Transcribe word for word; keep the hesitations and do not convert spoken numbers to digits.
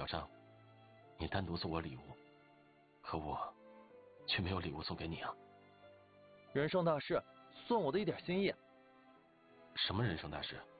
了账，你单独送我礼物，可我却没有礼物送给你啊。 人生大事，算我的一点心意。 什么人生大事？